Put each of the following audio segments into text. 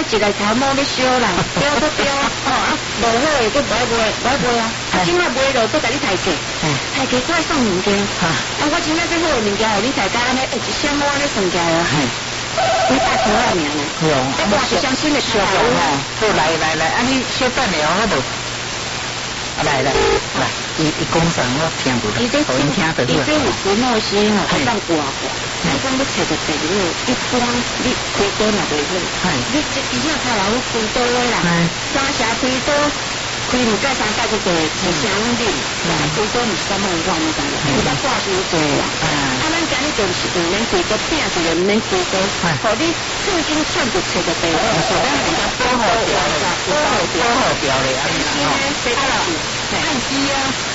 一个头毛要烧啦，标都标，无好诶，佫无卖啊，即摆卖落佫甲你抬价，抬价佫爱送物件，我即摆最好诶物件，互你大家安尼，一箱我安尼算起来啊，你大头啊名呢？我是相信的小好好，来，你小等下我就。来，伊讲啥我听不到，我因听得到。伊这有时某些吼，会当挂挂。你讲要找个朋友，一般你开刀嘛袂好。你这医生开来我开刀的啦，三社开刀，开2届3届就做，一声拢啉。开刀毋是咁好看，你知影？伊才挂伤济啦。咱今日就是唔免开刀，拼一个唔免开刀，互你寸金寸土找个地方，所以人家保护掉了，保护掉了，安尼啦。谁看了？按机啊，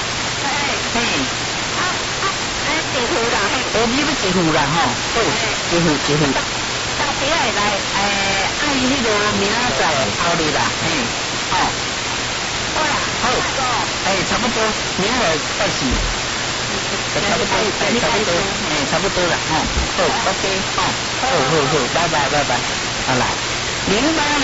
一户啦，你要一户啦吼，一户。到底来按迄个明仔载后日啦，好啦，差不多，明仔开始，差不多啦，好 ，OK， 拜，好来。0800543221，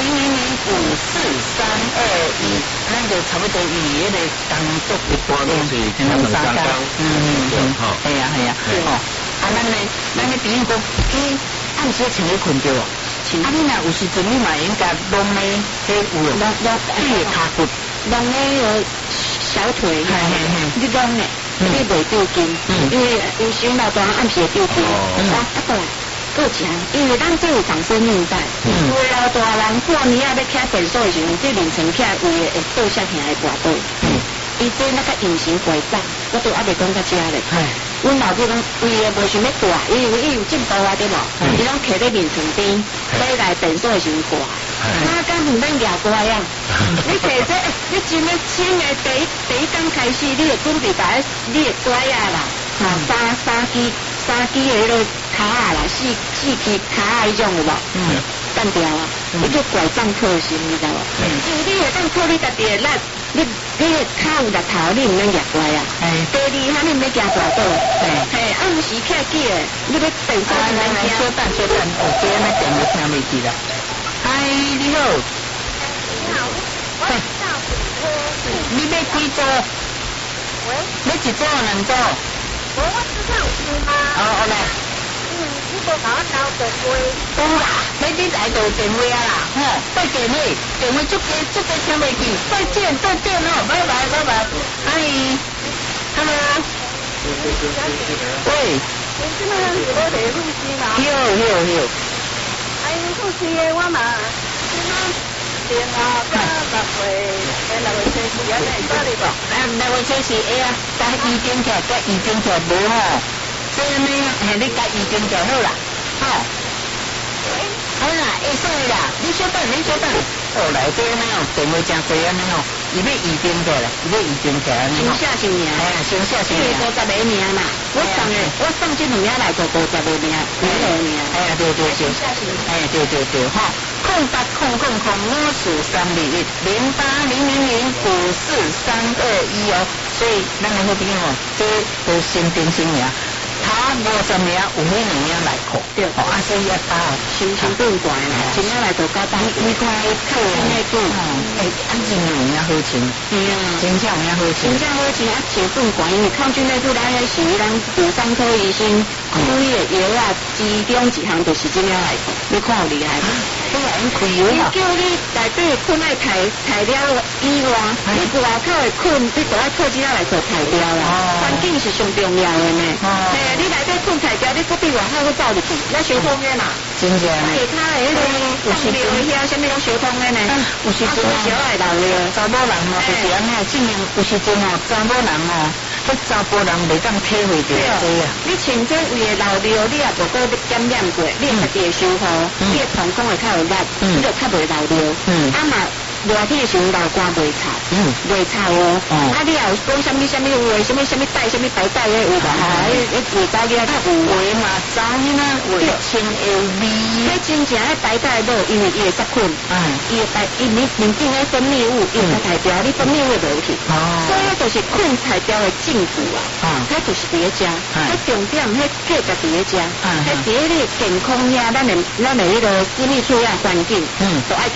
咱就差不多预约的工作的多了，两三天，系啊，咱的朋友讲，暗时请你困着，你若有时阵你嘛应该弄的，有弄骹骨，弄的小腿，你弄的，你袂丢筋，因为有时老大暗时会丢筋，够强，因为咱这有长生命在。有老大人过年啊要徛电视的时候，这凌晨徛有的会倒下兄的跋倒。伊这那个隐形拐杖，我都还未讲到遮咧。阮老母讲，伊也无想要挂，伊有进步啊对无？伊拢徛在眠床边，在来电视的时候挂。哪敢唔免牙挂呀？你摕这，你真诶新诶第一刚开始，你会准备把你的拐啊啦，三支的迄个卡啊啦，四支卡啊迄种有无？干掉啊！你叫拐杖特性，你知道无？因为你会当靠你家己的力，你的骹有力头，你唔免夹拐啊。第二下你唔免夹大倒。暗时徛起的，你要电视很难听。小等，这那电话听袂记啦。嗨，你好。你好，我是赵子科。你要几组？喂？要一组2组？我是上司吗？来。你无甲我交电话？有啦，你来就电话啊啦，再见你，电话足多听袂记，再见哦，拜拜。阿姨 ，Hello。喂。你即摆是要来录音啦？有。录音的我嘛，即摆电话到6月初4安尼会得哩无？6月初4会啊，甲医检起无吼。所以呢，你甲医检就好啦，好啦，会使啦，你小等，来这呢电话真多安尼伊要医检起来，安尼先写名，先写名，50个名嘛，我送这2名来就50个名，对，08005432210800043221所以咱的好朋友这都先定新名。他50名有迄2名来考，对，所以要把心更悬啦，1名来做加班，你看较新的久，真有影好穿，真正有影好穿，心更悬，因为抗菌内裤咱迄是咱骨伤科医生开的药啊，其中一项就是这名来考，你看有厉害。伊叫你内底困爱抬了以外，你外口的困，你就爱靠这来做抬了啦。环境是上重要的呢。你内底困抬了，你搁比外口搁走入去，那相通的嘛。真正的。其他的迄个放尿的遐，什么拢相通的呢？有时阵小爱流了，查某人嘛就是安尼，证明有时阵查某人查甫人袂当体会到这啊。你穿这位的流尿，你也无过检验过，你家己会舒服，你的膀胱会较有力，你就较袂流尿。嘛。热天的时候流汗袂臭，你也有讲什么有诶，什么带什么白带诶有无？味道个较有味嘛，走迄呐味清有味。迄真正迄白带肉，因为伊会杀菌，伊面顶诶分泌物，伊会排掉，你分泌物落去，所以就是菌排掉的净土啊，迄就是伫咧食，迄重点迄价值伫咧食，迄伫咧健康遐，咱的迄个私密处遐环境，都爱。